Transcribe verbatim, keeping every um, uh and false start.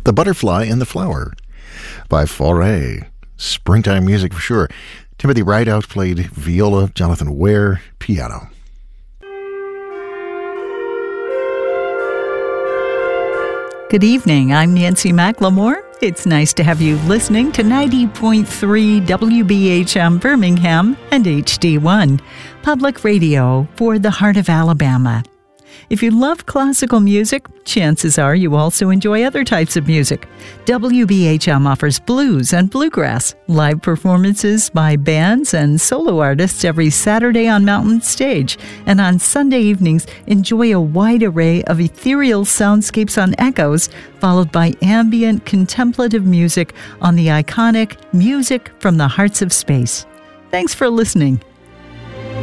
The Butterfly and the Flower by Fauré. Springtime music for sure. Timothy Rideout played viola, Jonathan Ware, piano. Good evening, I'm Nancy McLemore. It's nice to have you listening to ninety point three W B H M Birmingham and H D one, public radio for the heart of Alabama. If you love classical music, chances are you also enjoy other types of music. W B H M offers blues and bluegrass, live performances by bands and solo artists every Saturday on Mountain Stage. And on Sunday evenings, enjoy a wide array of ethereal soundscapes on Echoes, followed by ambient contemplative music on the iconic Music from the Hearts of Space. Thanks for listening.